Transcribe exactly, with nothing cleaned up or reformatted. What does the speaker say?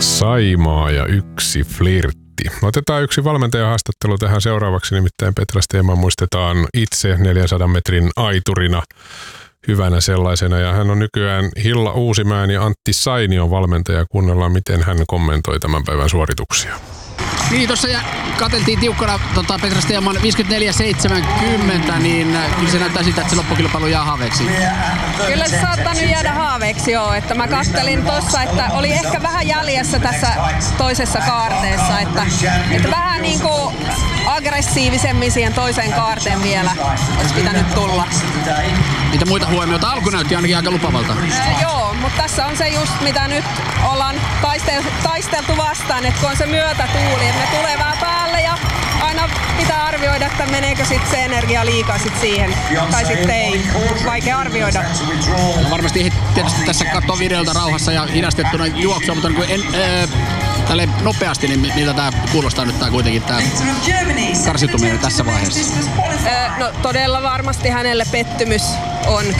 Saimaa ja yksi flirtti. Otetaan yksi valmentajahaastattelu tähän seuraavaksi, nimittäin Petra Steeman muistetaan itse neljänsadan metrin aiturina, hyvänä sellaisena, ja hän on nykyään Hilla Uusimäen ja Antti Sainion valmentaja. Kuunnellaan, miten hän kommentoi tämän päivän suorituksia. Niin, tuossa katseltiin tiukkana tota, Petra Steeman viisikymmentäneljä seitsemänkymmentä, niin kyllä se näyttää siltä, että se loppukilpailu jää haaveeksi. Kyllä se saattaa nyt jäädä haaveeksi, joo. Että mä kattelin tossa, että oli ehkä vähän jäljessä tässä toisessa kaarteessa, että, että vähän niinku aggressiivisemmin siihen toiseen kaarteen vielä olisi pitänyt tulla. Mitä muita huomioita? Alku näytti ainakin aika lupavalta. Ää, joo, mutta tässä on se just mitä nyt ollaan taisteltu, taisteltu vastaan, että kun on se myötätuuli, että ne tulee vähän päälle ja aina pitää arvioida, että meneekö sitten se energia liikaa sit siihen, tai sitten ei. Vaikea arvioida. No varmasti tietysti tässä katsoo videolta rauhassa ja hidastettuna juoksua, mutta niin en, äh, tälle nopeasti, niin miltä tämä kuulostaa nyt tää kuitenkin tämä karsituminen tässä vaiheessa? Äh, no todella varmasti hänelle pettymys on